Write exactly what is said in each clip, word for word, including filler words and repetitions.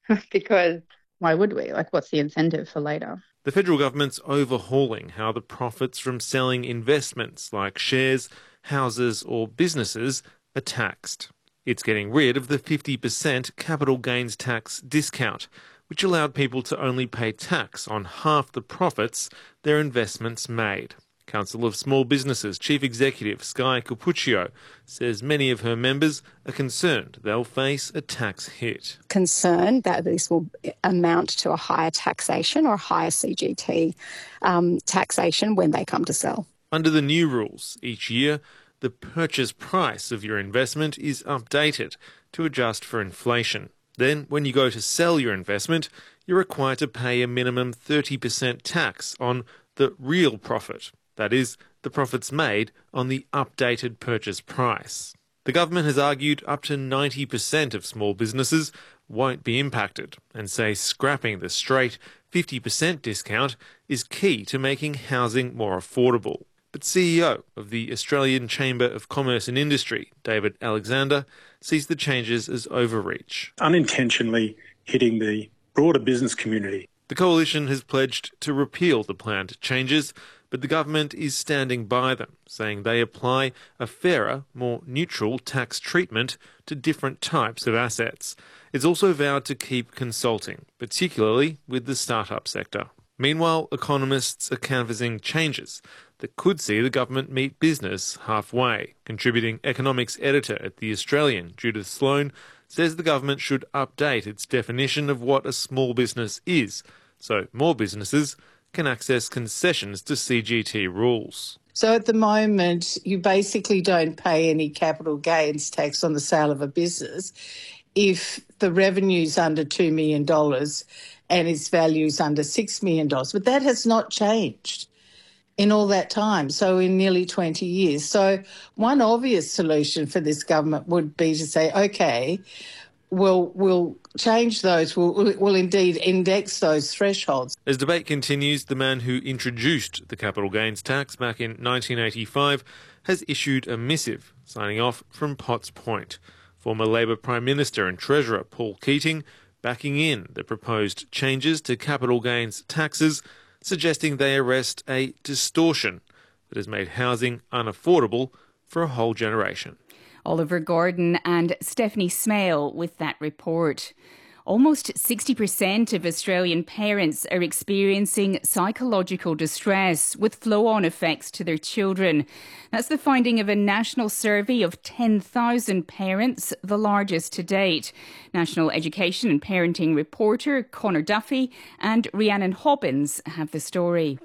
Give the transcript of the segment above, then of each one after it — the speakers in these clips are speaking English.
because why would we? Like, what's the incentive for later? The federal government's overhauling how the profits from selling investments like shares, houses or businesses are taxed. It's getting rid of the fifty percent capital gains tax discount, which allowed people to only pay tax on half the profits their investments made. Council of Small Businesses Chief Executive Sky Capuccio says many of her members are concerned they'll face a tax hit. Concerned that this will amount to a higher taxation or higher C G T um, taxation when they come to sell. Under the new rules, each year the purchase price of your investment is updated to adjust for inflation. Then, when you go to sell your investment, you're required to pay a minimum thirty percent tax on the real profit. That is, the profits made on the updated purchase price. The government has argued up to ninety percent of small businesses won't be impacted and say scrapping the straight fifty percent discount is key to making housing more affordable. But C E O of the Australian Chamber of Commerce and Industry, David Alexander, sees the changes as overreach. Unintentionally hitting the broader business community. The coalition has pledged to repeal the planned changes, but the government is standing by them, saying they apply a fairer, more neutral tax treatment to different types of assets. It's also vowed to keep consulting, particularly with the startup sector. Meanwhile, economists are canvassing changes that could see the government meet business halfway. Contributing economics editor at The Australian, Judith Sloan, says the government should update its definition of what a small business is, so more businesses can access concessions to C G T rules. So at the moment, you basically don't pay any capital gains tax on the sale of a business if the revenue's under two million dollars and its value's under six million dollars. But that has not changed in all that time, so in nearly twenty years. So one obvious solution for this government would be to say, OK, we'll, we'll change those, we'll, we'll indeed index those thresholds. As debate continues, the man who introduced the capital gains tax back in nineteen eighty-five has issued a missive signing off from Potts Point. Former Labor Prime Minister and Treasurer Paul Keating backing in the proposed changes to capital gains taxes, suggesting they arrest a distortion that has made housing unaffordable for a whole generation. Oliver Gordon and Stephanie Smale with that report. Almost sixty percent of Australian parents are experiencing psychological distress with flow-on effects to their children. That's the finding of a national survey of ten thousand parents, the largest to date. National Education and Parenting reporter Connor Duffy and Rhiannon Hobbins have the story.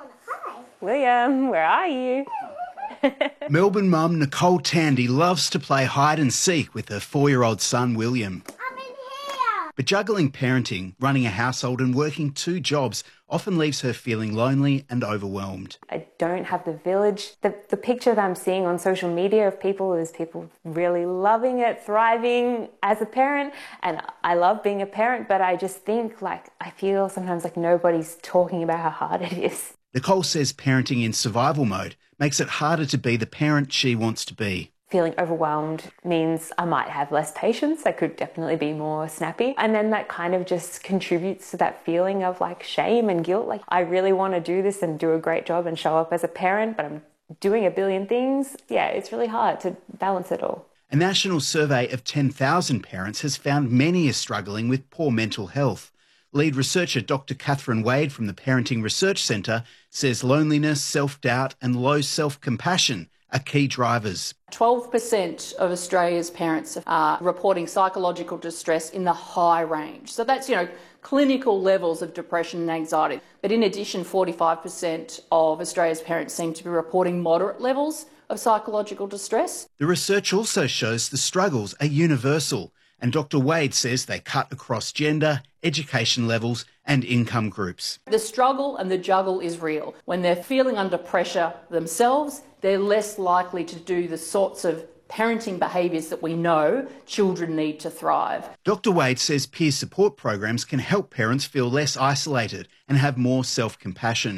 William, where are you? Melbourne mum Nicole Tandy loves to play hide and seek with her four-year-old son William. I'm in here. But juggling parenting, running a household and working two jobs often leaves her feeling lonely and overwhelmed. I don't have the village. The, the picture that I'm seeing on social media of people is people really loving it, thriving as a parent. And I love being a parent, but I just think like, I feel sometimes like nobody's talking about how hard it is. Nicole says parenting in survival mode makes it harder to be the parent she wants to be. Feeling overwhelmed means I might have less patience. I could definitely be more snappy. And then that kind of just contributes to that feeling of like shame and guilt. Like I really want to do this and do a great job and show up as a parent, but I'm doing a billion things. Yeah, it's really hard to balance it all. A national survey of ten thousand parents has found many are struggling with poor mental health. Lead researcher Doctor Catherine Wade from the Parenting Research Centre says loneliness, self-doubt and low self-compassion are key drivers. twelve percent of Australia's parents are reporting psychological distress in the high range. So that's, you know, clinical levels of depression and anxiety. But in addition, forty-five percent of Australia's parents seem to be reporting moderate levels of psychological distress. The research also shows the struggles are universal, and Doctor Wade says they cut across gender, education levels and income groups. The struggle and the juggle is real. When they're feeling under pressure themselves, they're less likely to do the sorts of parenting behaviours that we know children need to thrive. Doctor Wade says peer support programs can help parents feel less isolated and have more self-compassion.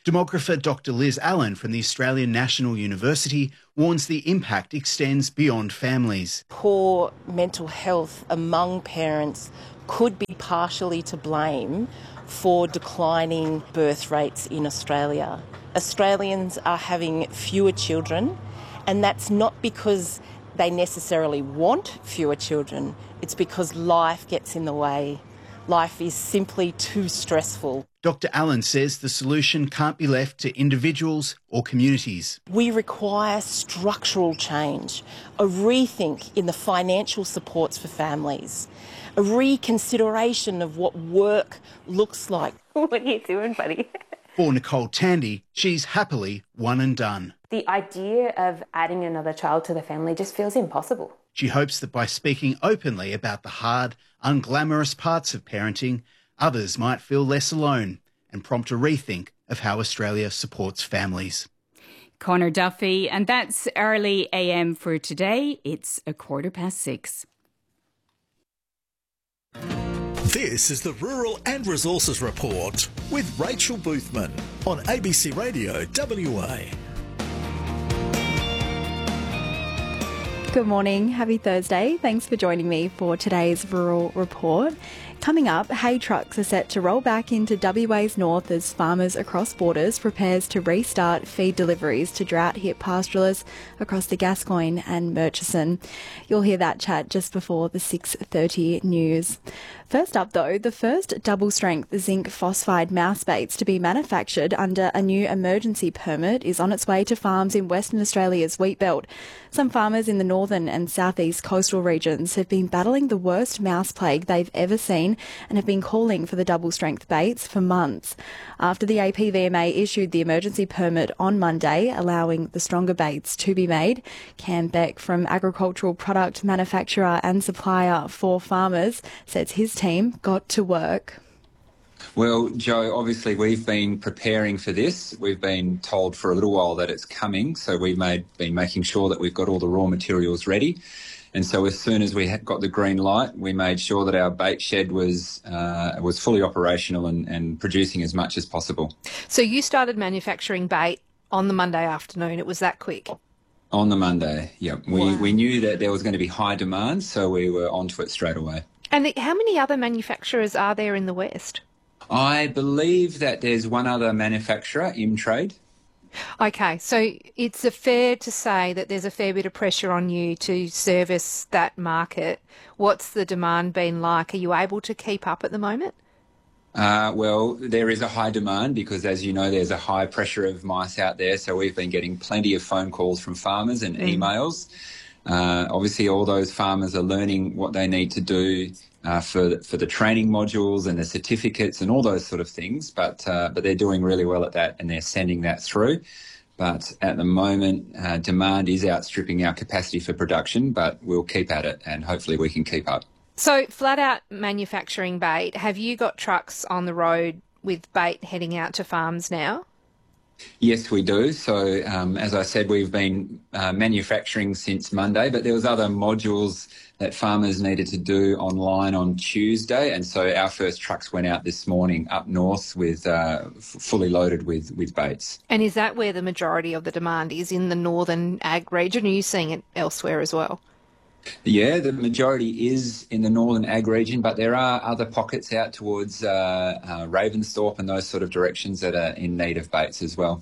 Demographer Doctor Liz Allen from the Australian National University warns the impact extends beyond families. Poor mental health among parents could be partially to blame for declining birth rates in Australia. Australians are having fewer children, and that's not because they necessarily want fewer children. It's because life gets in the way. Life is simply too stressful. Doctor Allen says the solution can't be left to individuals or communities. We require structural change, a rethink in the financial supports for families, a reconsideration of what work looks like. What are you doing, buddy? For Nicole Tandy, she's happily one and done. The idea of adding another child to the family just feels impossible. She hopes that by speaking openly about the hard, unglamorous parts of parenting, others might feel less alone and prompt a rethink of how Australia supports families. Connor Duffy, and that's Early A M for today. It's a quarter past six. This is the Rural and Resources Report with Rachel Boothman on A B C Radio W A. Good morning. Happy Thursday. Thanks for joining me for today's Rural Report. Coming up, hay trucks are set to roll back into W A's north as farmers across borders prepares to restart feed deliveries to drought-hit pastoralists across the Gascoyne and Murchison. You'll hear that chat just before the six thirty news. First up, though, the first double-strength zinc phosphide mouse baits to be manufactured under a new emergency permit is on its way to farms in Western Australia's wheat belt. Some farmers in the northern and southeast coastal regions have been battling the worst mouse plague they've ever seen and have been calling for the double-strength baits for months. After the A P V M A issued the emergency permit on Monday, allowing the stronger baits to be made, Cam Beck from agricultural product manufacturer and supplier for farmers says his team got to work. Well, Joe, obviously we've been preparing for this. We've been told for a little while that it's coming, so we've made, been making sure that we've got all the raw materials ready. And so as soon as we had got the green light, we made sure that our bait shed was uh, was fully operational and, and producing as much as possible. So you started manufacturing bait on the Monday afternoon. It was that quick? On the Monday, yeah. We, Wow. we knew that there was going to be high demand, so we were onto it straight away. And the, how many other manufacturers are there in the West? I believe that there's one other manufacturer, Imtrade. Okay, so it's a fair to say that there's a fair bit of pressure on you to service that market. What's the demand been like? Are you able to keep up at the moment? Uh, well, there is a high demand because, as you know, there's a high pressure of mice out there. So we've been getting plenty of phone calls from farmers and Mm. emails. Uh, obviously, all those farmers are learning what they need to do uh, for for the training modules and the certificates and all those sort of things. But uh, but they're doing really well at that, and they're sending that through. But at the moment, uh, demand is outstripping our capacity for production. But we'll keep at it, and hopefully we can keep up. So flat out manufacturing bait, have you got trucks on the road with bait heading out to farms now? Yes, we do. So, um, as I said, we've been uh, manufacturing since Monday, but there was other modules that farmers needed to do online on Tuesday, and so our first trucks went out this morning up north with uh, f- fully loaded with, with baits. And is that where the majority of the demand is, in the northern ag region? Are you seeing it elsewhere as well? Yeah, the majority is in the northern ag region, but there are other pockets out towards uh, uh, Ravensthorpe and those sort of directions that are in need of baits as well.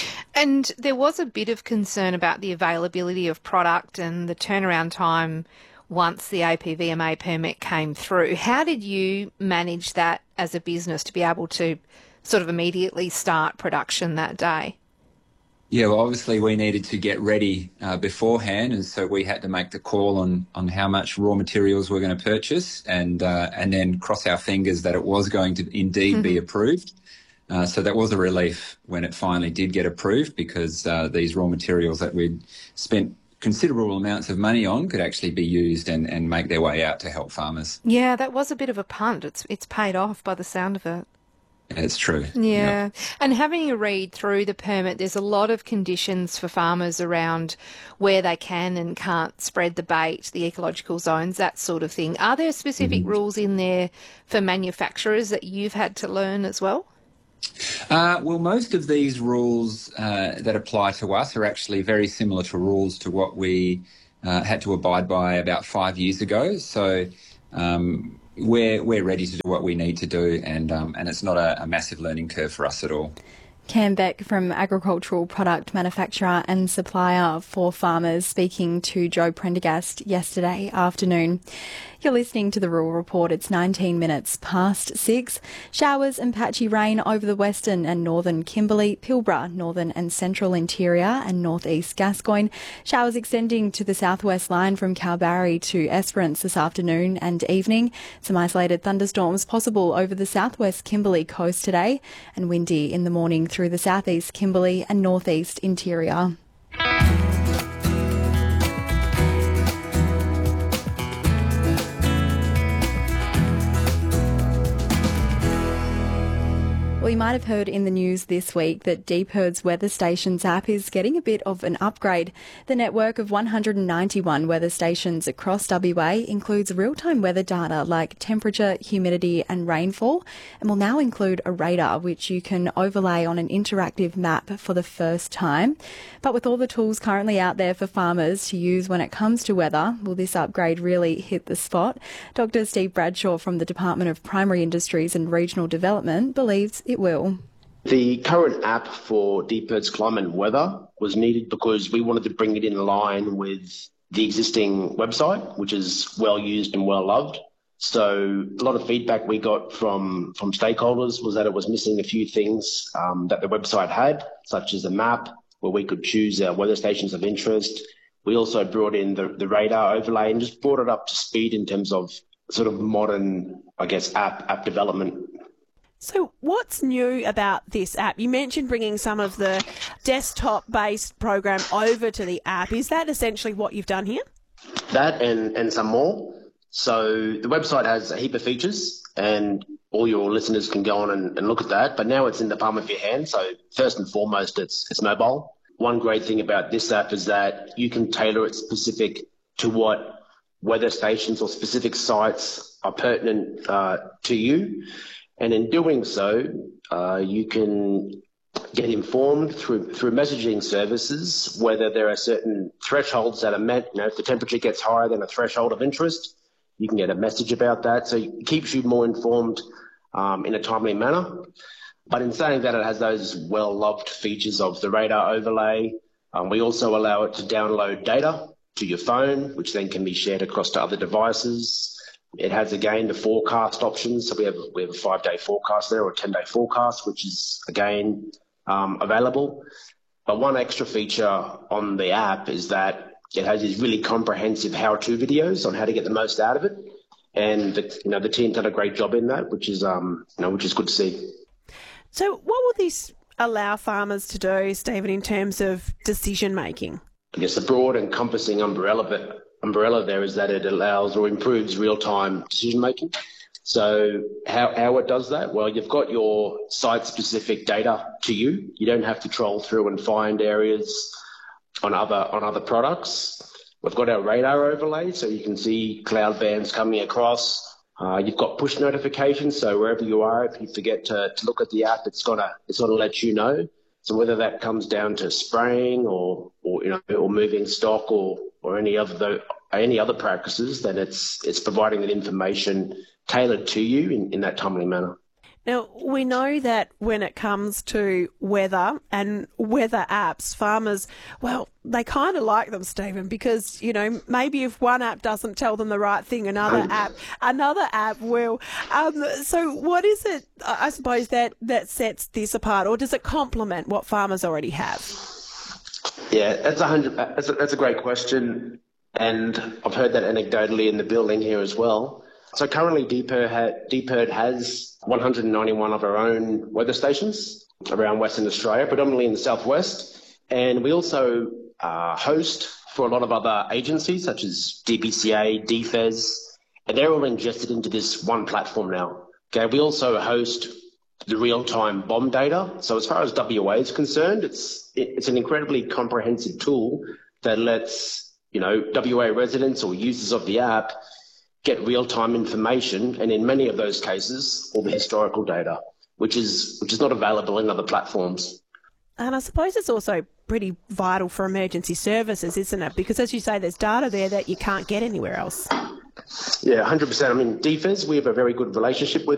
And there was a bit of concern about the availability of product and the turnaround time once the A P V M A permit came through. How did you manage that as a business to be able to sort of immediately start production that day? Yeah, well, obviously we needed to get ready uh, beforehand, and so we had to make the call on, on how much raw materials we're going to purchase, and uh, and then cross our fingers that it was going to indeed Mm-hmm. be approved. Uh, so that was a relief when it finally did get approved, because uh, these raw materials that we'd spent considerable amounts of money on could actually be used and, and make their way out to help farmers. Yeah, that was a bit of a punt. It's it's paid off by the sound of it. It's true. Yeah. And having a read through the permit, there's a lot of conditions for farmers around where they can and can't spread the bait, the ecological zones, that sort of thing. Are there specific Mhm. rules in there for manufacturers that you've had to learn as well? Uh, well, most of these rules uh, that apply to us are actually very similar to rules to what we uh, had to abide by about five years ago. So um, we're we're ready to do what we need to do, and um, and it's not a, a massive learning curve for us at all. Cam Beck from agricultural product manufacturer and supplier for farmers speaking to Joe Prendergast yesterday afternoon. You're listening to the Rural Report. It's nineteen minutes past six. Showers and patchy rain over the western and northern Kimberley, Pilbara, northern and central interior and northeast Gascoyne. Showers extending to the southwest line from Kalbarri to Esperance this afternoon and evening. Some isolated thunderstorms possible over the southwest Kimberley coast today, and windy in the morning through the southeast Kimberley and northeast interior. Well, you might have heard in the news this week that DeepHerd's Weather Stations app is getting a bit of an upgrade. The network of one hundred ninety-one weather stations across W A includes real-time weather data like temperature, humidity and rainfall, and will now include a radar which you can overlay on an interactive map for the first time. But with all the tools currently out there for farmers to use when it comes to weather, will this upgrade really hit the spot? Doctor Steve Bradshaw from the Department of Primary Industries and Regional Development believes it will. The current app for DeepHerd's climate and weather was needed because we wanted to bring it in line with the existing website, which is well used and well loved. So a lot of feedback we got from, from stakeholders was that it was missing a few things um, that the website had, such as a map where we could choose our weather stations of interest. We also brought in the, the radar overlay and just brought it up to speed in terms of sort of modern, I guess, app app development. So what's new about this app? You mentioned bringing some of the desktop-based program over to the app. Is that essentially what you've done here? That and, and some more. So the website has a heap of features and all your listeners can go on and, and look at that. But now it's in the palm of your hand. So first and foremost, it's it's mobile. One great thing about this app is that you can tailor it specific to what weather stations or specific sites are pertinent uh, to you. And in doing so, uh, you can get informed through through messaging services whether there are certain thresholds that are met. You know, if the temperature gets higher than a threshold of interest, you can get a message about that. So it keeps you more informed um, in a timely manner. But in saying that, it has those well-loved features of the radar overlay. Um, we also allow it to download data to your phone, which then can be shared across to other devices. It has, again, the forecast options. So we have we have a five-day forecast there or a ten-day forecast, which is, again, um, available. But one extra feature on the app is that it has these really comprehensive how-to videos on how to get the most out of it. And, the, you know, the team done a great job in that, which is, um, you know, which is good to see. So what will this allow farmers to do, Stephen, in terms of decision-making? I guess the broad encompassing umbrella bit umbrella there is that it allows or improves real-time decision-making. So how, how it does that? Well, you've got your site-specific data to you. You don't have to troll through and find areas on other on other products. We've got our radar overlay, so you can see cloud bands coming across. Uh, you've got push notifications, so wherever you are, if you forget to, to look at the app, it's gonna it's gonna let you know. So whether that comes down to spraying or, or you know, or moving stock or or any other any other practices, then it's it's providing that information tailored to you in, in that timely manner. Now, we know that when it comes to weather and weather apps, farmers, well, they kind of like them, Stephen, because, you know, maybe if one app doesn't tell them the right thing, another app, another app will. Um, so what is it, I suppose, that, that sets this apart, or does it complement what farmers already have? Yeah, that's a hundred. That's a, that's a great question, and I've heard that anecdotally in the building here as well. So currently, DeepHerd, ha- DeepHerd has one hundred ninety-one of our own weather stations around Western Australia, predominantly in the southwest, and we also uh, host for a lot of other agencies such as D P C A, D F E S, and they're all ingested into this one platform now. Okay, we also host the real-time bomb data. So as far as W A is concerned, it's it's an incredibly comprehensive tool that lets, you know, W A residents or users of the app get real-time information, and in many of those cases, all the historical data. which is which is not available in other platforms. And I suppose it's also pretty vital for emergency services, isn't it? Because as you say, there's data there that you can't get anywhere else. Yeah, one hundred percent. I mean, D F E S, we have a very good relationship with